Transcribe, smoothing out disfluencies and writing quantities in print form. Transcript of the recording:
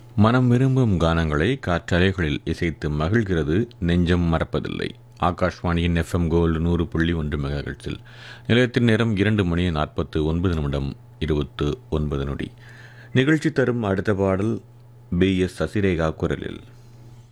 மனம் விரும்பும் கானங்களை காற்றலைகளில் இசைத்து மகிழ்கிறது நெஞ்சம் மறப்பதில்லை. ஆகாஷ்வாணியின் FM கோல்டு 100.1 மெகாஹெர்ட்ஸில் நிலையத்தின் நேரம் 2:49 29 நொடி. நிகழ்ச்சி தரும் அடுத்த பாடல் BS சசிரேகா குரலில்.